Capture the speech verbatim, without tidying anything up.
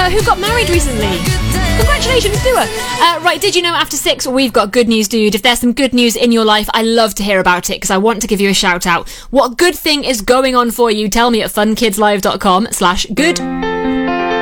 uh, who got married recently. Congratulations to her. Uh, right, did you know after six, we've got good news, dude. If there's some good news in your life, I love to hear about it because I want to give you a shout out. What good thing is going on for you? Tell me at funkidslive.com slash good